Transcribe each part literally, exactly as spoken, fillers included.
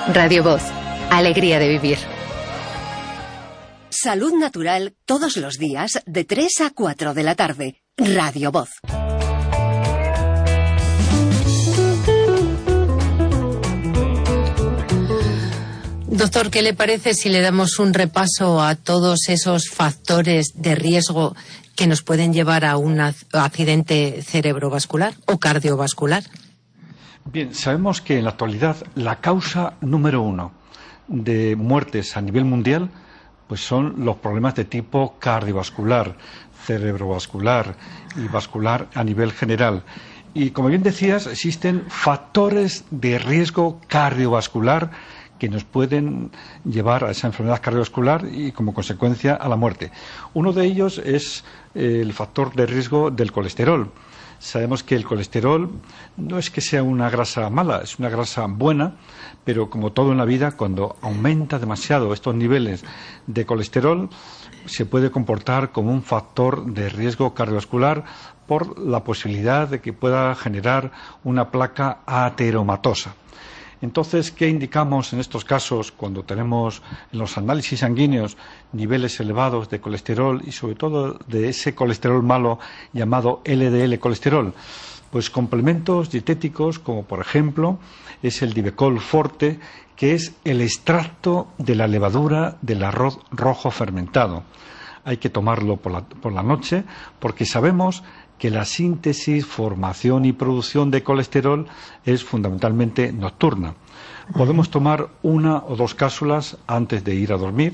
Radio Voz. Alegría de vivir. Salud Natural todos los días de tres a cuatro de la tarde. Radio Voz. Doctor, ¿qué le parece si le damos un repaso a todos esos factores de riesgo que nos pueden llevar a un accidente cerebrovascular o cardiovascular? Bien, sabemos que en la actualidad la causa número uno de muertes a nivel mundial pues son los problemas de tipo cardiovascular, cerebrovascular y vascular a nivel general. Y como bien decías, existen factores de riesgo cardiovascular que nos pueden llevar a esa enfermedad cardiovascular y como consecuencia a la muerte. Uno de ellos es el factor de riesgo del colesterol. Sabemos que el colesterol no es que sea una grasa mala, es una grasa buena, pero como todo en la vida, cuando aumenta demasiado estos niveles de colesterol, se puede comportar como un factor de riesgo cardiovascular por la posibilidad de que pueda generar una placa ateromatosa. Entonces, ¿qué indicamos en estos casos cuando tenemos en los análisis sanguíneos niveles elevados de colesterol y sobre todo de ese colesterol malo llamado L D L colesterol? Pues complementos dietéticos como por ejemplo es el Divecol Forte, que es el extracto de la levadura del arroz rojo fermentado. Hay que tomarlo por la, por la noche porque sabemos que la síntesis, formación y producción de colesterol es fundamentalmente nocturna. Podemos tomar una o dos cápsulas antes de ir a dormir.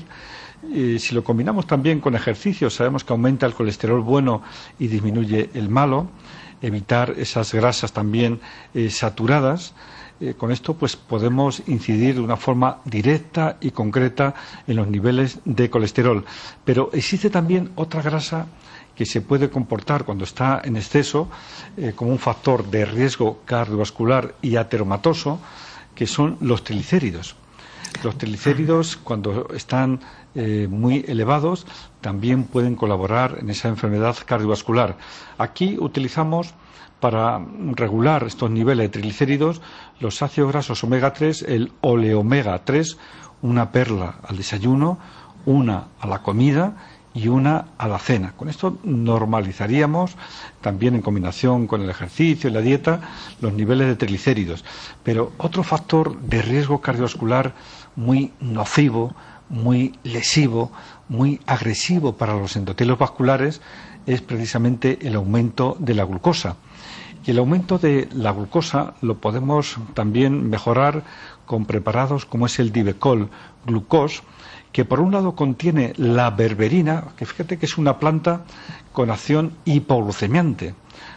Y si lo combinamos también con ejercicio, sabemos que aumenta el colesterol bueno y disminuye el malo. Evitar esas grasas también eh, saturadas. Eh, con esto pues podemos incidir de una forma directa y concreta en los niveles de colesterol. Pero existe también otra grasa que se puede comportar cuando está en exceso eh, como un factor de riesgo cardiovascular y ateromatoso, que son los triglicéridos. Los triglicéridos, cuando están eh, muy elevados, también pueden colaborar en esa enfermedad cardiovascular. Aquí utilizamos para regular estos niveles de triglicéridos los ácidos grasos omega tres, el oleomega tres, una perla al desayuno, una a la comida y una a la cena. Con esto normalizaríamos también en combinación con el ejercicio y la dieta los niveles de triglicéridos. Pero otro factor de riesgo cardiovascular muy nocivo, muy lesivo, muy agresivo para los endotelios vasculares es precisamente el aumento de la glucosa. Y el aumento de la glucosa lo podemos también mejorar con preparados como es el Divecol Glucose, que por un lado contiene la berberina, que fíjate que es una planta con acción hipoglucemiante,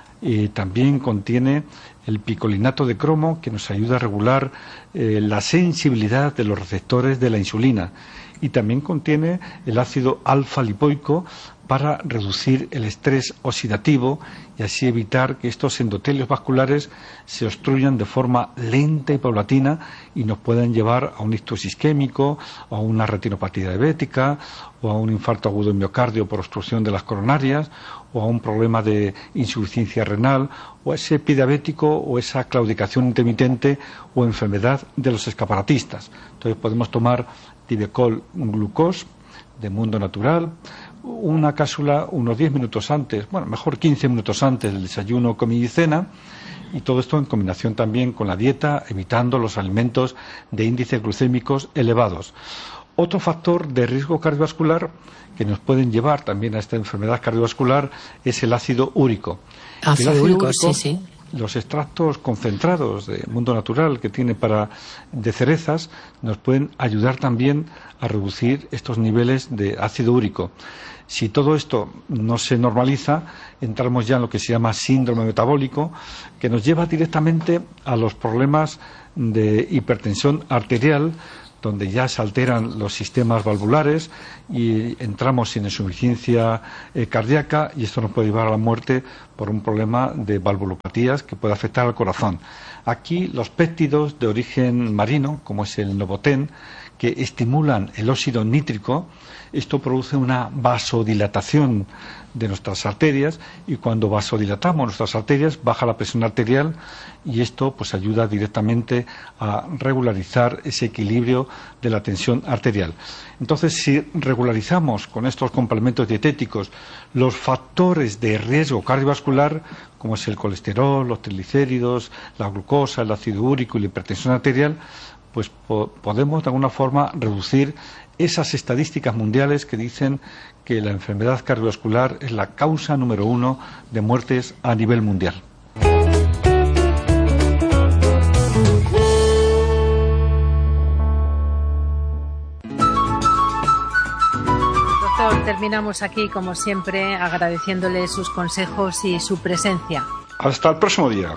y también contiene el picolinato de cromo, que nos ayuda a regular eh, la sensibilidad de los receptores de la insulina, y también contiene el ácido alfa-lipoico para reducir el estrés oxidativo y así evitar que estos endotelios vasculares se obstruyan de forma lenta y paulatina y nos puedan llevar a un ictus isquémico, a una retinopatía diabética, o a un infarto agudo de miocardio por obstrucción de las coronarias, o a un problema de insuficiencia renal, o a ese diabético o esa claudicación intermitente o enfermedad de los escaparatistas. Entonces podemos tomar Divecol Glucose de Mundo Natural, una cápsula unos diez minutos antes, bueno, mejor quince minutos antes del desayuno, comida y cena, y todo esto en combinación también con la dieta, evitando los alimentos de índices glucémicos elevados. Otro factor de riesgo cardiovascular que nos pueden llevar también a esta enfermedad cardiovascular es el ácido úrico. Ácido, el ácido úrico, úrico, sí, sí. Los extractos concentrados de Mundo Natural que tiene para de cerezas nos pueden ayudar también a reducir estos niveles de ácido úrico. Si todo esto no se normaliza, entramos ya en lo que se llama síndrome metabólico, que nos lleva directamente a los problemas de hipertensión arterial, donde ya se alteran los sistemas valvulares y entramos en insuficiencia eh, cardíaca, y esto nos puede llevar a la muerte por un problema de valvulopatías que puede afectar al corazón. Aquí los péptidos de origen marino, como es el Novoten, que estimulan el óxido nítrico. Esto produce una vasodilatación de nuestras arterias, y cuando vasodilatamos nuestras arterias baja la presión arterial, y esto pues ayuda directamente a regularizar ese equilibrio de la tensión arterial. Entonces, si regularizamos con estos complementos dietéticos los factores de riesgo cardiovascular, como es el colesterol, los triglicéridos, la glucosa, el ácido úrico y la hipertensión arterial, pues po- podemos de alguna forma reducir esas estadísticas mundiales que dicen que la enfermedad cardiovascular es la causa número uno de muertes a nivel mundial. Doctor, terminamos aquí, como siempre, agradeciéndole sus consejos y su presencia. Hasta el próximo día.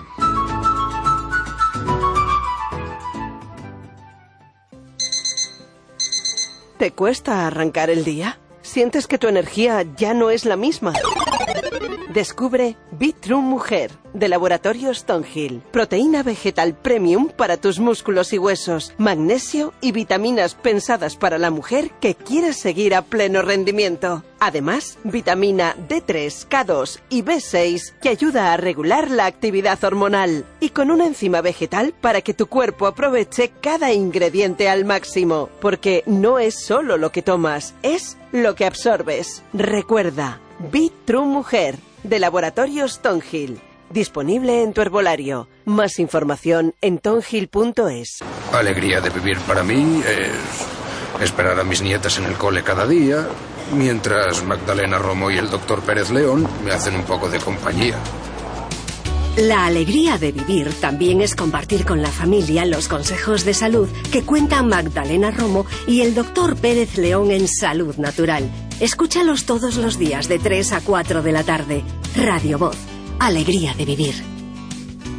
¿Te cuesta arrancar el día? ¿Sientes que tu energía ya no es la misma? Descubre Be True Mujer, de Laboratorios Stonehill. Proteína vegetal premium para tus músculos y huesos, magnesio y vitaminas pensadas para la mujer que quiere seguir a pleno rendimiento. Además, vitamina D tres, K dos y B seis que ayuda a regular la actividad hormonal. Y con una enzima vegetal para que tu cuerpo aproveche cada ingrediente al máximo. Porque no es solo lo que tomas, es lo que absorbes. Recuerda, Be True Mujer, de Laboratorios Stonehill. Disponible en tu herbolario. Más información en tonhill punto es. Alegría de vivir para mí es esperar a mis nietas en el cole cada día, mientras Magdalena Romo y el doctor Pérez León me hacen un poco de compañía. La alegría de vivir también es compartir con la familia los consejos de salud que cuentan Magdalena Romo y el doctor Pérez León en Salud Natural. Escúchalos todos los días de tres a cuatro de la tarde. Radio Voz. Alegría de vivir.